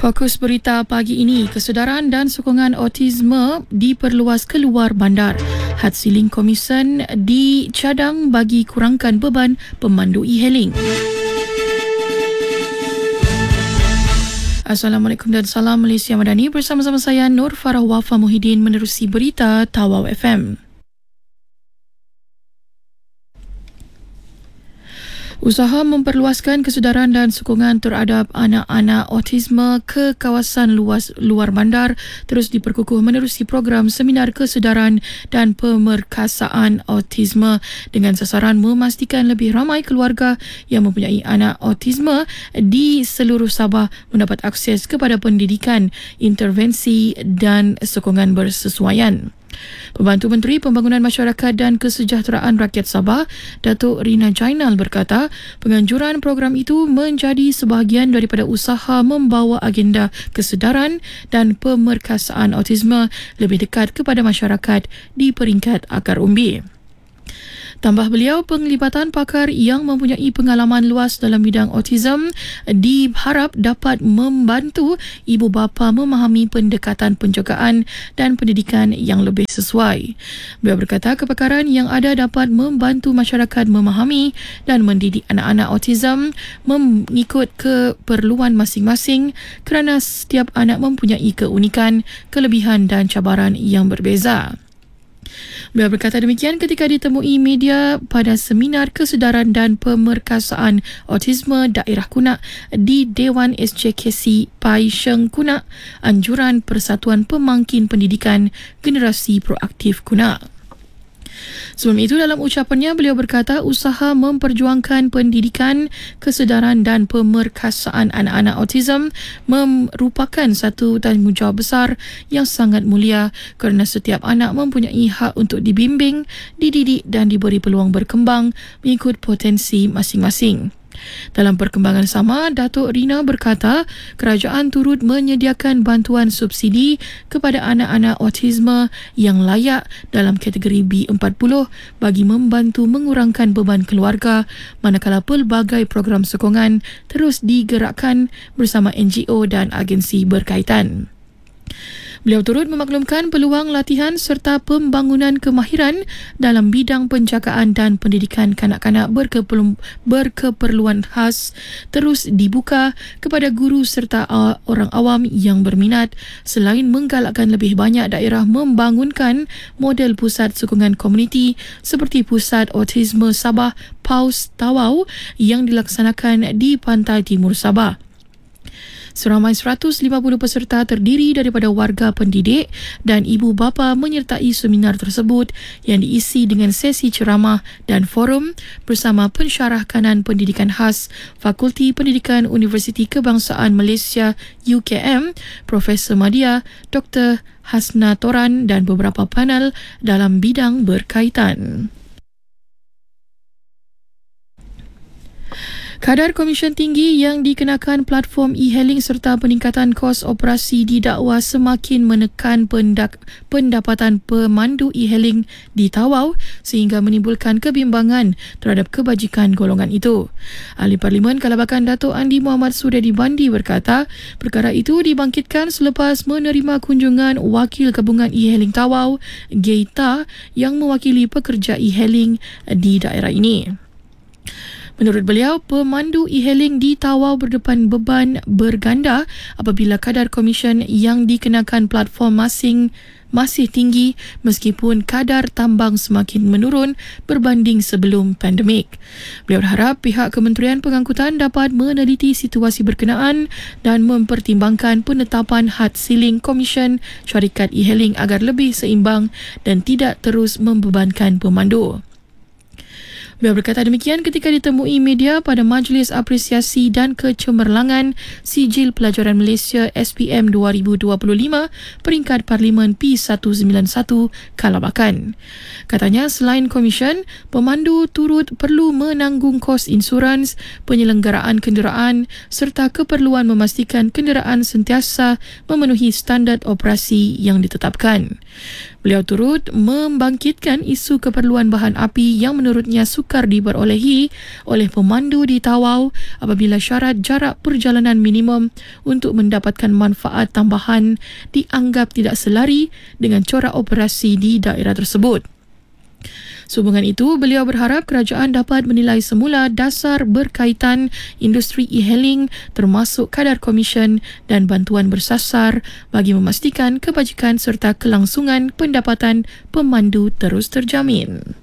Fokus berita pagi ini, kesedaran dan sokongan autisme diperluas keluar bandar. Had Ceiling Commission dicadang bagi kurangkan beban pemandu e-hailing. Assalamualaikum dan salam Malaysia Madani. Bersama-sama saya Nur Farah Wafa Muhyiddin menerusi berita Tawau FM. Usaha memperluaskan kesedaran dan sokongan terhadap anak-anak autisme ke kawasan luar bandar terus diperkukuh menerusi program seminar kesedaran dan pemerkasaan autisme dengan sasaran memastikan lebih ramai keluarga yang mempunyai anak autisme di seluruh Sabah mendapat akses kepada pendidikan, intervensi dan sokongan bersesuaian. Pembantu Menteri Pembangunan Masyarakat dan Kesejahteraan Rakyat Sabah, Datuk Rina Jainal berkata, penganjuran program itu menjadi sebahagian daripada usaha membawa agenda kesedaran dan pemerkasaan autisme lebih dekat kepada masyarakat di peringkat akar umbi. Tambah beliau, penglibatan pakar yang mempunyai pengalaman luas dalam bidang autism diharap dapat membantu ibu bapa memahami pendekatan penjagaan dan pendidikan yang lebih sesuai. Beliau berkata kepakaran yang ada dapat membantu masyarakat memahami dan mendidik anak-anak autism mengikut keperluan masing-masing kerana setiap anak mempunyai keunikan, kelebihan dan cabaran yang berbeza. Beliau berkata demikian ketika ditemui media pada seminar kesedaran dan pemerkasaan autisme daerah Kunak di Dewan SJKC Pai Sheng Kunak, anjuran Persatuan Pemangkin Pendidikan Generasi Proaktif Kunak. Sebelum itu, dalam ucapannya, beliau berkata usaha memperjuangkan pendidikan, kesedaran dan pemerkasaan anak-anak autism merupakan satu tanggungjawab besar yang sangat mulia kerana setiap anak mempunyai hak untuk dibimbing, dididik dan diberi peluang berkembang mengikut potensi masing-masing. Dalam perkembangan sama, Datuk Rina berkata kerajaan turut menyediakan bantuan subsidi kepada anak-anak autisme yang layak dalam kategori B40 bagi membantu mengurangkan beban keluarga, manakala pelbagai program sokongan terus digerakkan bersama NGO dan agensi berkaitan. Beliau turut memaklumkan peluang latihan serta pembangunan kemahiran dalam bidang penjagaan dan pendidikan kanak-kanak berkeperluan khas terus dibuka kepada guru serta orang awam yang berminat selain menggalakkan lebih banyak daerah membangunkan model pusat sokongan komuniti seperti Pusat Autisme Sabah PAUS Tawau yang dilaksanakan di Pantai Timur Sabah. Seramai 150 peserta terdiri daripada warga pendidik dan ibu bapa menyertai seminar tersebut yang diisi dengan sesi ceramah dan forum bersama pensyarah kanan pendidikan khas Fakulti Pendidikan Universiti Kebangsaan Malaysia UKM, Profesor Madya, Dr. Hasna Toran dan beberapa panel dalam bidang berkaitan. Kadar komisen tinggi yang dikenakan platform e-hailing serta peningkatan kos operasi didakwa semakin menekan pendapatan pemandu e-hailing di Tawau sehingga menimbulkan kebimbangan terhadap kebajikan golongan itu. Ahli Parlimen Kalabakan Datuk Andi Muhammad Sudedi Bandi berkata perkara itu dibangkitkan selepas menerima kunjungan Wakil Gabungan E-hailing Tawau, Geita, yang mewakili pekerja e-hailing di daerah ini. Menurut beliau, pemandu e-hailing di Tawau berdepan beban berganda apabila kadar komisen yang dikenakan platform masih tinggi meskipun kadar tambang semakin menurun berbanding sebelum pandemik. Beliau berharap pihak Kementerian Pengangkutan dapat meneliti situasi berkenaan dan mempertimbangkan penetapan had ceiling komisen syarikat e-hailing agar lebih seimbang dan tidak terus membebankan pemandu. Beliau berkata demikian ketika ditemui media pada Majlis Apresiasi dan Kecemerlangan Sijil Pelajaran Malaysia SPM 2025 peringkat Parlimen P191 Kalabakan. Katanya selain komisen, pemandu turut perlu menanggung kos insurans, penyelenggaraan kenderaan serta keperluan memastikan kenderaan sentiasa memenuhi standard operasi yang ditetapkan. Beliau turut membangkitkan isu keperluan bahan api yang menurutnya sukar diperolehi oleh pemandu di Tawau apabila syarat jarak perjalanan minimum untuk mendapatkan manfaat tambahan dianggap tidak selari dengan corak operasi di daerah tersebut. Sehubungan itu, beliau berharap kerajaan dapat menilai semula dasar berkaitan industri e-hailing termasuk kadar komisen dan bantuan bersasar bagi memastikan kebajikan serta kelangsungan pendapatan pemandu terus terjamin.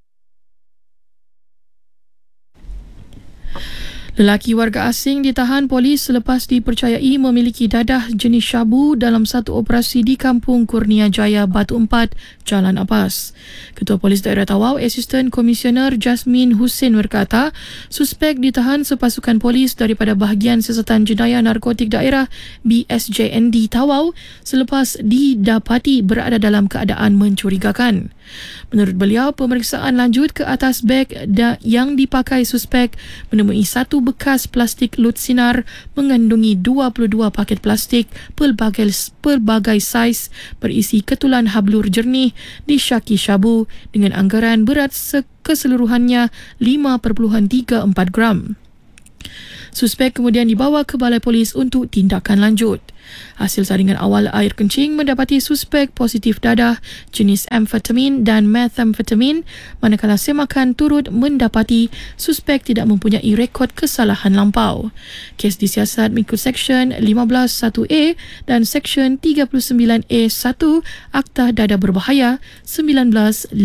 Lelaki warga asing ditahan polis selepas dipercayai memiliki dadah jenis syabu dalam satu operasi di Kampung Kurnia Jaya, Batu Empat, Jalan Abbas. Ketua Polis Daerah Tawau, Asisten Komisioner Jasmine Hussein berkata, suspek ditahan sepasukan polis daripada Bahagian Siasatan Jenayah Narkotik Daerah BSJND Tawau selepas didapati berada dalam keadaan mencurigakan. Menurut beliau, pemeriksaan lanjut ke atas beg yang dipakai suspek menemui satu bekas plastik lut sinar mengandungi 22 paket plastik pelbagai saiz berisi ketulan hablur jernih disyaki syabu dengan anggaran berat keseluruhannya 5.34 gram. Suspek kemudian dibawa ke balai polis untuk tindakan lanjut. Hasil saringan awal air kencing mendapati suspek positif dadah jenis amfetamin dan methamfetamin, manakala semakan turut mendapati suspek tidak mempunyai rekod kesalahan lampau. Kes disiasat mengikut Seksyen 15(1)A dan Seksyen 39(A)(1) Akta Dadah Berbahaya 1952.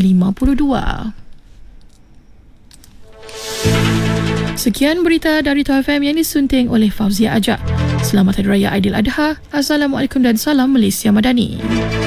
Sekian berita dari Tau FM yang disunting oleh Fauzia Ajak. Selamat Hari Raya Aidiladha. Assalamualaikum dan salam Malaysia Madani.